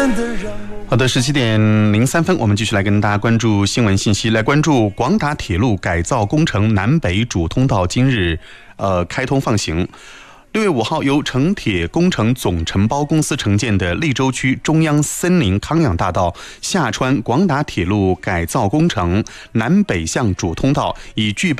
好的，17:03，我们继续来跟大家关注新闻信息，来关注广达铁路改造工程南北主通道今日开通放行。6月5号，由城铁工程总承包公司承建的利州区中央森林康养大道下穿广达铁路改造工程南北向主通道已具备